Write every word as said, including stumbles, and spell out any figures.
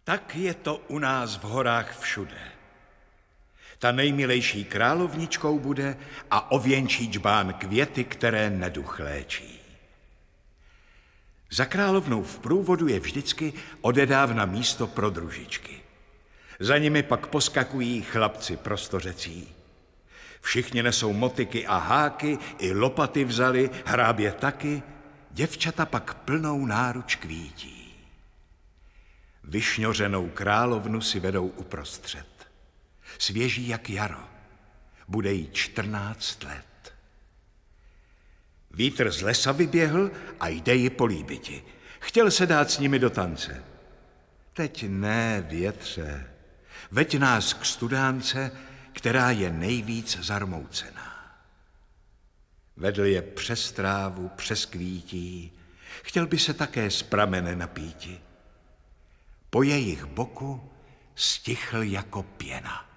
Tak je to u nás v horách všude. Ta nejmilejší královničkou bude a ověnčí džbán květy, které neduch léčí. Za královnou v průvodu je vždycky odedávna místo pro družičky. Za nimi pak poskakují chlapci prostořecí. Všichni nesou motyky a háky, i lopaty vzali, hrábě taky, děvčata pak plnou náruč kvítí. Vyšňořenou královnu si vedou uprostřed. Svěží jak jaro, bude jí čtrnáct let. Vítr z lesa vyběhl a jde ji políbiti. Chtěl se dát s nimi do tance. Teď ne, větře, veď nás k studánce, která je nejvíc zarmoucená. Vedl je přes trávu, přes kvítí, chtěl by se také z pramene napíti. Po jejich boku stichl jako pěna.